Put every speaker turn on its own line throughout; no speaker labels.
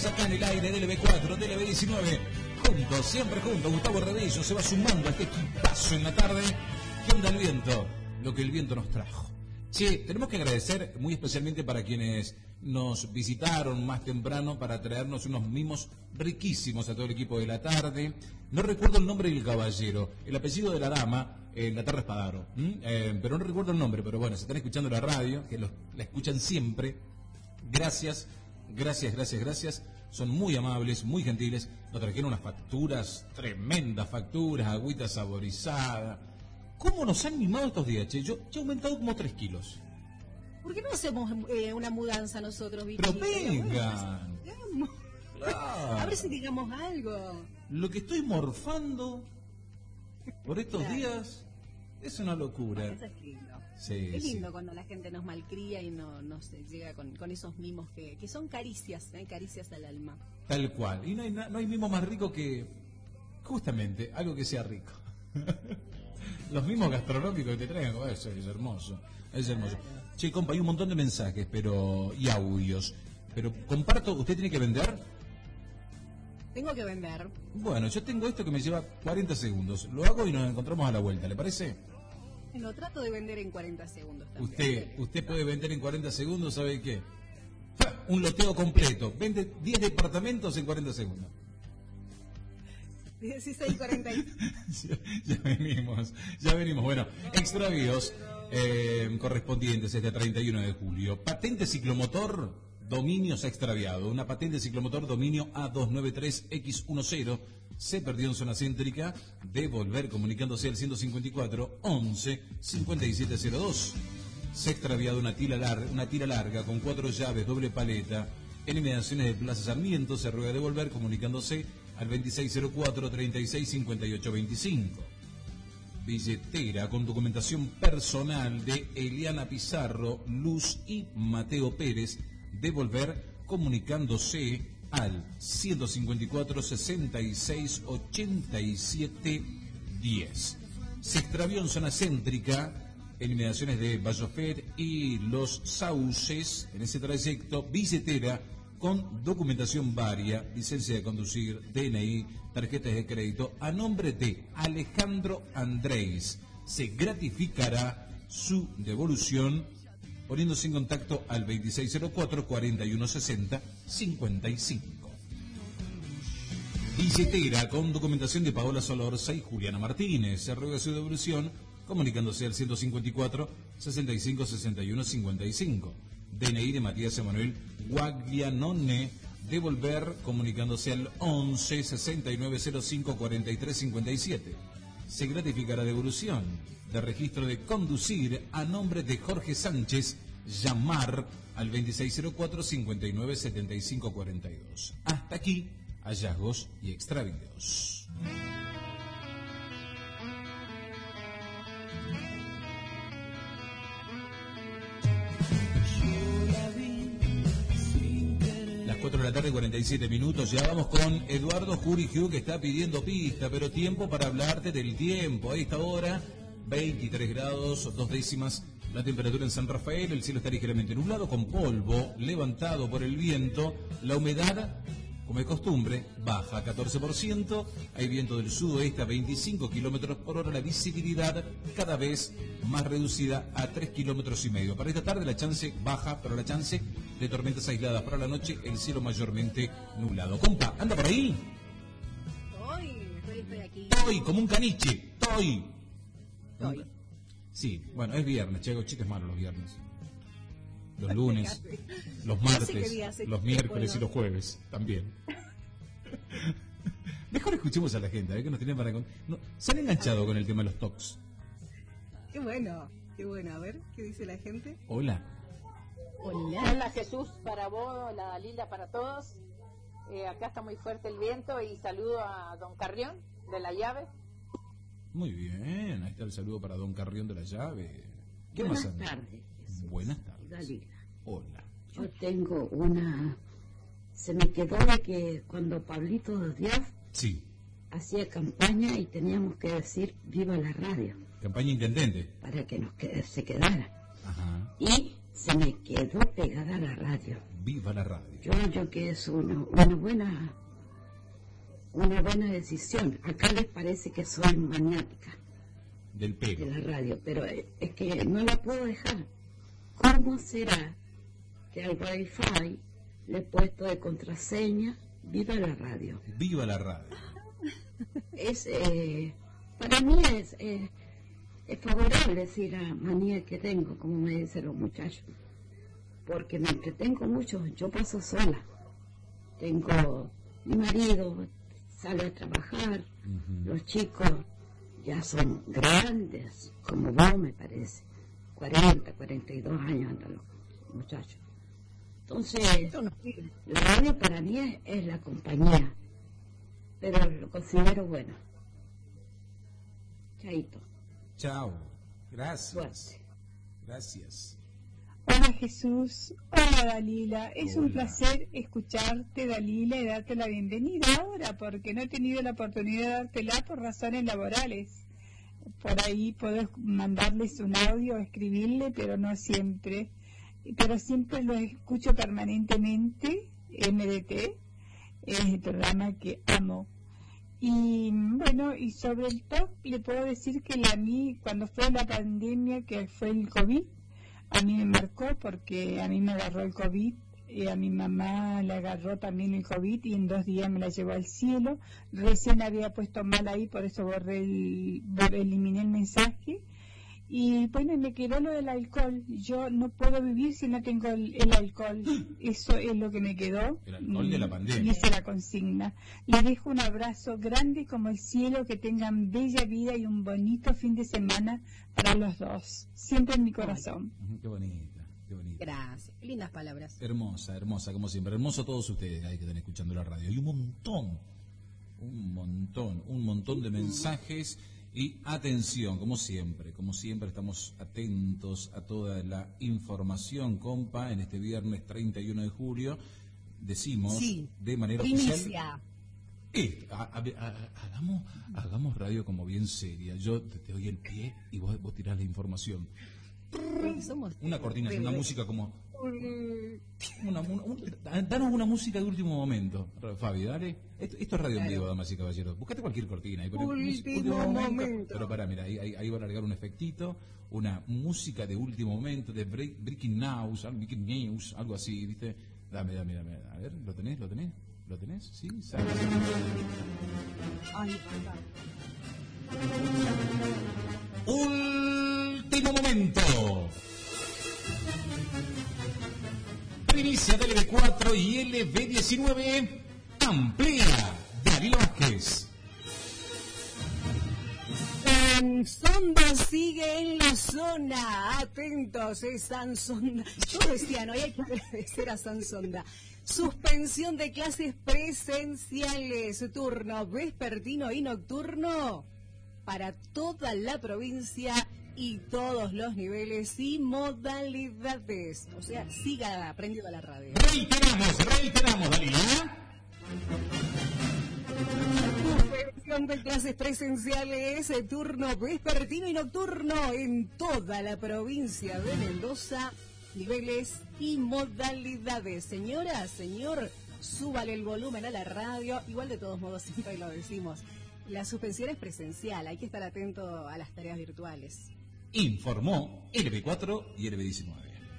Estamos acá en el aire del LB4, del LB19. Juntos, siempre juntos. Gustavo Rebello se va sumando a este equipazo en la tarde. ¿Qué onda el viento? Lo que el viento nos trajo. Che, tenemos que agradecer muy especialmente para quienes nos visitaron más temprano para traernos unos mimos riquísimos a todo el equipo de la tarde. No recuerdo el nombre del caballero, el apellido de la dama, la Terra Espadaro, pero no recuerdo el nombre, pero bueno, se están escuchando la radio, que la escuchan siempre. Gracias, gracias, gracias, gracias. Son muy amables, muy gentiles. Nos trajeron unas facturas, tremendas facturas, agüita saborizada. ¿Cómo nos han mimado estos días, che? Yo he aumentado como 3 kilos.
¿Por qué no hacemos una mudanza nosotros, Vicky?
Pero vengan.
Claro. A ver si digamos algo.
Lo que estoy morfando por estos días es una locura.
Eso es lindo.
Sí,
es lindo cuando la gente nos malcría y nos llega con esos mimos que son caricias, caricias al alma.
Tal cual. Y no hay mimo más rico que justamente algo que sea rico. Los mimos gastronómicos que te traigan, eso es hermoso. Es hermoso. Che, compa, hay un montón de mensajes y audios. Pero comparto, ¿usted tiene que vender?
Tengo que vender.
Bueno, yo tengo esto que me lleva 40 segundos. Lo hago y nos encontramos a la vuelta, ¿le parece?
Lo trato de vender en 40 segundos también.
Usted puede vender en 40 segundos, ¿sabe qué? Un loteo completo. Vende 10 departamentos en 40 segundos.
16 y 40.
Ya venimos. Bueno, extravíos correspondientes este 31 de julio. Patente ciclomotor, dominio se ha extraviado. Una patente ciclomotor dominio A293X10 se perdió en zona céntrica. Devolver comunicándose al 154 11 5702. Se ha extraviado una tira larga con 4 llaves, doble paleta. En inmediaciones de Plaza Sarmiento se ruega devolver comunicándose al 2604 36 58 25. Billetera con documentación personal de Eliana Pizarro, Luz y Mateo Pérez. Devolver comunicándose al 154 66 87 10. Se extravió en zona céntrica, en inmediaciones de Ballofet y Los Sauces, en ese trayecto, billetera con documentación varia, licencia de conducir, DNI, tarjetas de crédito, a nombre de Alejandro Andrés. Se gratificará su devolución poniéndose en contacto al 2604 4160 55. Billetera con documentación de Paola Solorza y Juliana Martínez. Se ruega su devolución comunicándose al 154 65 61 55. DNI de Matías Emanuel Guaglianone. Devolver comunicándose al 11 69 05 43 57. Se gratificará devolución de registro de conducir a nombre de Jorge Sánchez. Llamar al 2604 59 75 42. Hasta aquí, hallazgos y extravíos. Las 4 de la tarde, 47 minutos. Ya vamos con Eduardo Jurigiu, que está pidiendo pista, pero tiempo para hablarte del tiempo. A esta hora, 23 grados, 2 décimas la temperatura en San Rafael. El cielo está ligeramente nublado, con polvo levantado por el viento. La humedad, como de costumbre, baja a 14%. Hay viento del sudoeste a 25 kilómetros por hora. La visibilidad cada vez más reducida a 3,5 kilómetros. Para esta tarde la chance baja, pero la chance de tormentas aisladas. Para la noche el cielo mayormente nublado. Compa, ¿anda por ahí?
Estoy aquí.
Estoy como un caniche. Estoy. Sí, bueno, es viernes, che, hago chistes malos los viernes. Los lunes, los martes, los miércoles y los jueves también. Mejor escuchemos a la gente, a ver qué nos tienen para contar. ¿Se han enganchado con el tema de los talks?
Qué bueno. A ver, ¿qué dice la gente?
Hola.
Hola Jesús, para vos, hola Dalila, para todos. Acá está muy fuerte el viento y saludo a don Carrión de La Llave.
Muy bien, ahí está el saludo para don Carrión de La Llave. ¿Qué
Buenas
más?
tardes. Jesús.
Buenas tardes.
Dalila.
Hola.
Yo tengo una... Se me quedó de que cuando Pablito Díaz
Sí.
hacía campaña y teníamos que decir viva la radio
Campaña intendente.
para que se quedara.
Ajá.
Y se me quedó pegada a la radio.
Viva la radio.
Yo que es una buena decisión. Acá les parece que soy maniática
Del pelo.
de la radio, pero es que no la puedo dejar. ¿Cómo será que al Wi-Fi le he puesto de contraseña Viva la radio?
Viva la radio.
Para mí es favorable decir la manía que tengo, como me dicen los muchachos, porque me entretengo mucho. Yo paso sola, tengo mi marido, sale a trabajar, los chicos ya son grandes, como vos me parece, 40, 42 años andan los muchachos. Entonces, la radio para mí es la compañía, pero lo considero bueno. Chaito.
Chao. Gracias.
Suerte.
Gracias.
Hola Jesús, hola Dalila, es un
Hola.
placer escucharte Dalila y darte la bienvenida ahora porque no he tenido la oportunidad de dártela por razones laborales. Por ahí puedo mandarles un audio o escribirle, pero no siempre. Pero siempre lo escucho permanentemente, MDT, es el programa que amo. Y bueno, y sobre el TOC le puedo decir que a mí, cuando fue la pandemia, que fue el COVID, a mí me marcó porque a mí me agarró el COVID, y a mi mamá le agarró también el COVID y en 2 días me la llevó al cielo. Recién había puesto mal ahí, por eso eliminé el mensaje. Y bueno, me quedó lo del alcohol. Yo no puedo vivir si no tengo el alcohol. Eso es lo que me quedó.
El alcohol de la pandemia.
Y esa es la consigna. Les dejo un abrazo grande como el cielo, que tengan bella vida y un bonito fin de semana para los dos. Siempre en mi corazón.
Qué bonita, qué bonita.
Gracias. Lindas palabras.
Hermosa, hermosa, como siempre. Hermoso todos ustedes ahí que están escuchando la radio. Y un montón de mensajes. Y atención, como siempre estamos atentos a toda la información, compa, en este viernes 31 de julio, decimos de manera oficial. Hagamos radio como bien seria. Yo te doy el pie y vos tirás la información. Una cortina, una música como... danos una música de último momento, Fabi, dale. Esto es radio en vivo, damas y caballeros. Buscate cualquier cortina. Último momento. Pero pará, mira, ahí va a largar un efectito, una música de último momento, de breaking news, algo así, ¿viste? Dame. A ver, ¿lo tenés? ¿Sí? ¿Sabes? Último momento. Primicia de LB4 y LB19 amplía Darío Vázquez.
Sonda sigue en la zona. Atentos, es Sansonda. Yo decía, no hay que agradecer a Sansonda. Suspensión de clases presenciales, turno vespertino y nocturno para toda la provincia y todos los niveles y modalidades. O sea, siga aprendiendo a la radio.
Reiteramos, Dalila.
Suspensión de clases presenciales, turno vespertino y nocturno en toda la provincia de Mendoza, niveles y modalidades. Señora, señor, súbale el volumen a la radio. Igual de todos modos siempre lo decimos. La suspensión es presencial, hay que estar atento a las tareas virtuales.
Informó LB4 y LB19.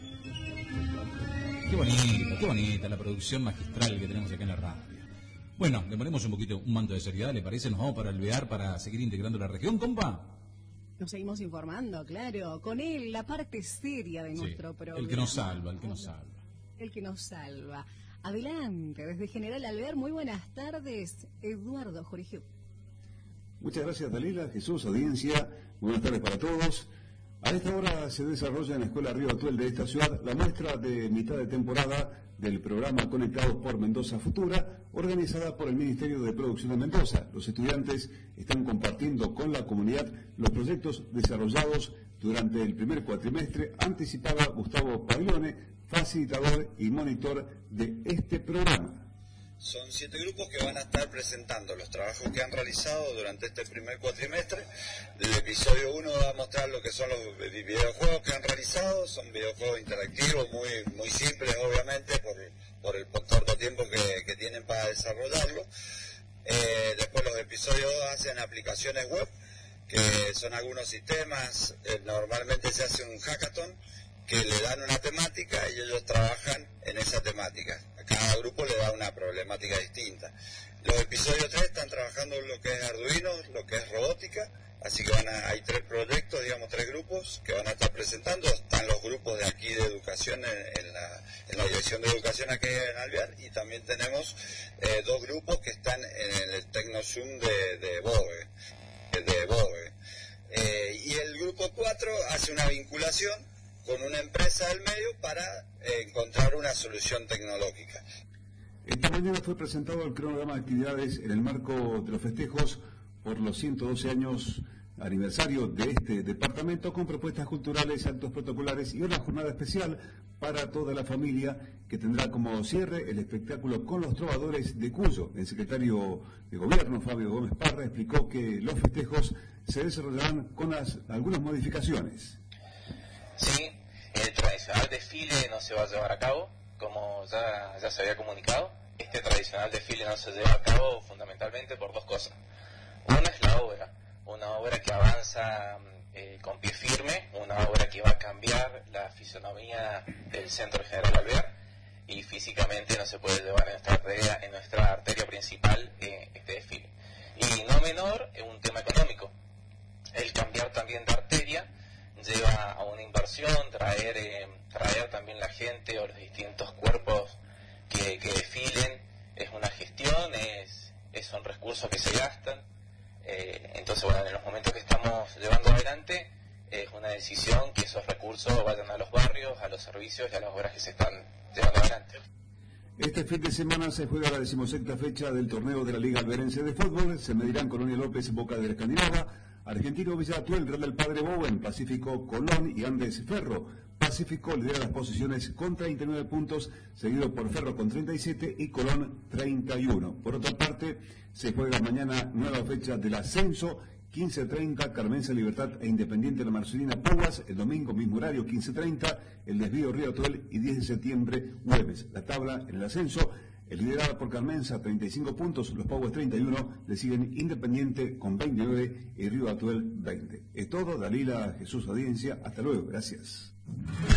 Qué bonita la producción magistral que tenemos acá en la radio. Bueno, le ponemos un manto de seriedad, ¿le parece? Nos vamos para alvear para seguir integrando la región, compa.
Nos seguimos informando, claro, con él, la parte seria de nuestro programa.
El que nos salva.
El que nos salva. Adelante, desde General Alvear, muy buenas tardes, Eduardo Jorge.
Muchas gracias, Dalila, Jesús, audiencia, buenas tardes para todos. A esta hora se desarrolla en la Escuela Río Atuel de esta ciudad la muestra de mitad de temporada del programa Conectados por Mendoza Futura, organizada por el Ministerio de Producción de Mendoza. Los estudiantes están compartiendo con la comunidad los proyectos desarrollados durante el primer cuatrimestre, anticipaba Gustavo Paglione, facilitador y monitor de este programa.
Son 7 grupos que van a estar presentando los trabajos que han realizado durante este primer cuatrimestre. El episodio 1 va a mostrar lo que son los videojuegos que han realizado. Son videojuegos interactivos, muy simples, obviamente, por el corto tiempo que tienen para desarrollarlo. Después los episodios 2 hacen aplicaciones web, que son algunos sistemas. Normalmente se hace un hackathon, que le dan una temática y ellos trabajan en esa temática. A cada grupo le da una problemática distinta. Los episodios 3 están trabajando en lo que es Arduino, lo que es robótica, así que hay 3 proyectos, digamos 3 grupos que van a estar presentando. Están los grupos de aquí de educación en la dirección de educación aquí en Alvear, y también tenemos 2 grupos que están en el TecnoZoom de Bogue. Y el grupo 4 hace una vinculación con una empresa del medio para encontrar una solución tecnológica.
Esta mañana fue presentado el cronograma de actividades en el marco de los festejos por los 112 años aniversario de este departamento, con propuestas culturales, actos protocolares y una jornada especial para toda la familia, que tendrá como cierre el espectáculo Con los Trovadores de Cuyo. El secretario de Gobierno, Fabio Gómez Parra, explicó que los festejos se desarrollarán con algunas modificaciones.
Sí, el tradicional desfile no se va a llevar a cabo, como ya se había comunicado. Este tradicional desfile no se lleva a cabo fundamentalmente por 2 cosas. Una es una obra que avanza con pie firme, una obra que va a cambiar la fisonomía del Centro General Alvear, y físicamente no se puede llevar en nuestra arteria principal este desfile. Y no menor, un tema económico. El cambiar también de arteria lleva a una inversión, traer también la gente o los distintos cuerpos que desfilen, es una gestión, son recursos que se gastan. Entonces, bueno, en los momentos que estamos llevando adelante, es una decisión que esos recursos vayan a los barrios, a los servicios y a las obras que se están llevando adelante.
Este fin de semana se juega la 16ª fecha del torneo de la Liga Alverense de Fútbol. Se medirán Colonia López, Boca de la Escandinava, Argentino Villa Atuel, Real del Padre Bowen, Pacífico Colón y Andes Ferro. Pacífico lidera las posiciones con 39 puntos, seguido por Ferro con 37 y Colón 31. Por otra parte, se juega mañana nueva fecha del ascenso, 15:30, Carmense Libertad e Independiente La Marcelina Pugas. El domingo, mismo horario, 15:30, el Desvío Río Atuel, y 10 de septiembre, jueves. La tabla en el ascenso, liderada por Carmenza, 35 puntos, los Pugas 31, le siguen Independiente con 29 y Río Atuel 20. Es todo, Dalila, Jesús, audiencia, hasta luego, gracias.